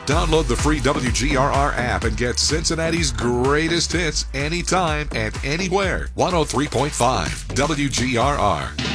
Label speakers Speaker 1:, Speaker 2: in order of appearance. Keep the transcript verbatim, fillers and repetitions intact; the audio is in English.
Speaker 1: Download the free W G R R app and get Cincinnati's greatest hits anytime and anywhere. one oh three point five W G R R.